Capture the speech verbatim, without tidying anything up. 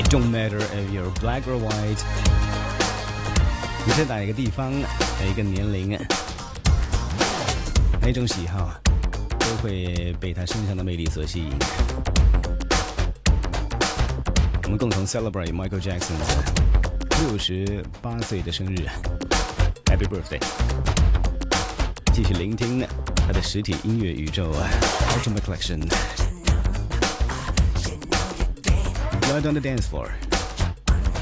Don't matter if you're black or white， 你在哪一个地方，哪一个年龄，哪一种喜好，都会被他身上的魅力所吸引。我们共同 celebrate Michael Jackson 六十八岁的生日 ，Happy Birthday！ 继续聆听他的实体音乐宇宙 Ultimate Collection。Blood on the dance floor.